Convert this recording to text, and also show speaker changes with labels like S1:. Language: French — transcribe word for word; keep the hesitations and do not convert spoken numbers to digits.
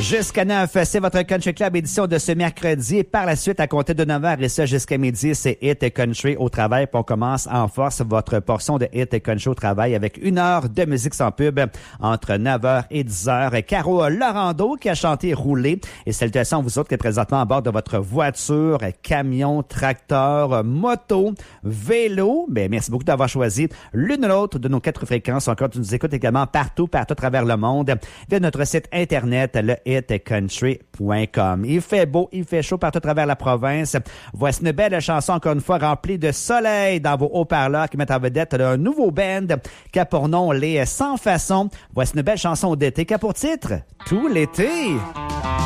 S1: Jusqu'à neuf, c'est votre Country Club édition de ce mercredi. Par la suite, à compter de neuf heures et ça jusqu'à midi, c'est Hit Country au travail. Puis on commence en force votre portion de Hit Country au travail avec une heure de musique sans pub entre neuf heures et dix heures. Caro Laurando qui a chanté Rouler. Et salutations à vous autres qui êtes présentement à bord de votre voiture, camion, tracteur, moto, vélo. Ben, merci beaucoup d'avoir choisi l'une ou l'autre de nos quatre fréquences. Encore, tu nous écoutes également partout, partout à travers le monde via notre site internet, le hit country point com. Il fait beau, il fait chaud partout à travers la province. Voici une belle chanson, encore une fois, remplie de soleil dans vos haut-parleurs qui mettent en vedette un nouveau band qui a pour nom les Sans Façon. Voici une belle chanson d'été qui a pour titre Tout l'été.